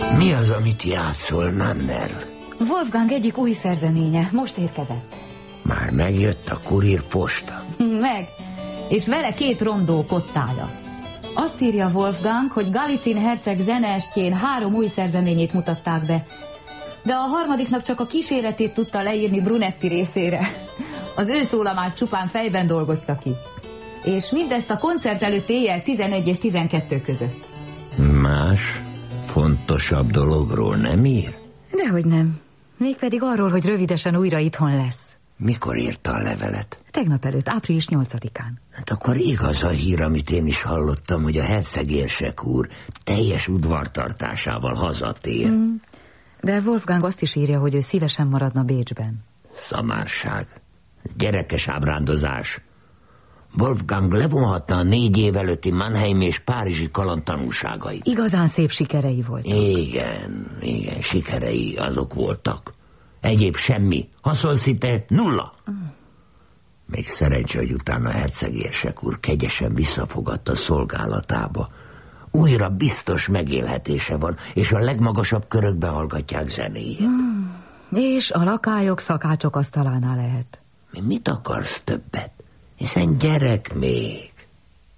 Mi az, amit játszol, Nannel? Wolfgang egyik új szerzeménye, most érkezett. Már megjött a kurírposta? Meg, és vele 2 rondó kottája. Azt írja Wolfgang, hogy Galitzin herceg zeneestjén 3 új szerzeményét mutatták be, de a harmadiknak csak a kíséretét tudta leírni Brunetti részére. Az ő szólamát csupán fejben dolgozta ki. És mindezt a koncert előtt éjjel 11 és 12 között. Más, fontosabb dologról nem ír? Dehogy nem. Mégpedig arról, hogy rövidesen újra itthon lesz. Mikor írta a levelet? Tegnap előtt, április 8-án. Hát akkor igaz a hír, amit én is hallottam, hogy a hercegérsek úr teljes udvartartásával hazatér. De Wolfgang azt is írja, hogy ő szívesen maradna Bécsben. Szamárság. Gyerekes ábrándozás. Wolfgang levonhatna a 4 év előtti Mannheim és párizsi kaland tanulságait. Igazán szép sikerei voltak. Igen, sikerei azok voltak. Egyéb semmi. Haszonszinte 0. Még szerencsé, hogy utána a hercegérsek úr kegyesen visszafogadta szolgálatába. Újra biztos megélhetése van, és a legmagasabb körökbe hallgatják zenéjét. És a lakályok szakácsok asztalánál lehet. Mit akarsz többet? Hiszen gyerek még.